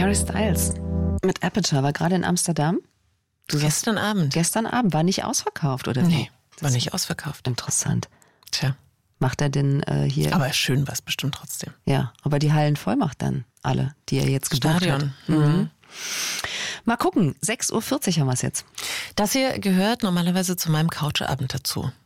Harry Styles mit Aperture war gerade in Amsterdam. Gestern Abend. Gestern Abend. War nicht ausverkauft, oder wie? Nee, war nicht ausverkauft. Interessant. Tja. Macht er denn hier... Aber schön war es bestimmt trotzdem. Ja, aber die Hallen voll macht dann alle, die er jetzt gebucht hat. Stadion. Mal gucken, 6.40 Uhr haben wir es jetzt. Das hier gehört normalerweise zu meinem Couchabend dazu.